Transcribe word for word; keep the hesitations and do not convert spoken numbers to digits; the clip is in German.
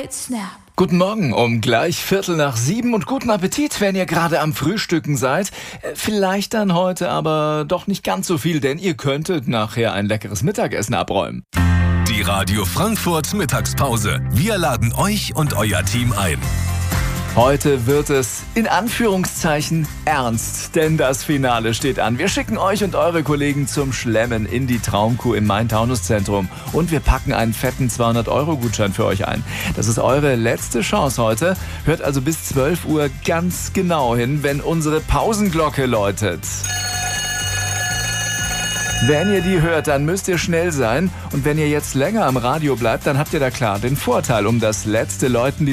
right snap. Guten Morgen um gleich Viertel nach sieben und guten Appetit, wenn ihr gerade am Frühstücken seid. Vielleicht dann heute aber doch nicht ganz so viel, denn ihr könntet nachher ein leckeres Mittagessen abräumen. Die Radio Frankfurt Mittagspause. Wir laden euch und euer Team ein. Heute wird es in Anführungszeichen ernst, denn das Finale steht an. Wir schicken euch und eure Kollegen zum Schlemmen in die Traumkuh im Main-Taunus-Zentrum und wir packen einen fetten zweihundert Euro Gutschein für euch ein. Das ist eure letzte Chance heute. Hört also bis zwölf Uhr ganz genau hin, wenn unsere Pausenglocke läutet. Wenn ihr die hört, dann müsst ihr schnell sein und wenn ihr jetzt länger am Radio bleibt, dann habt ihr da klar den Vorteil, um das letzte Läuten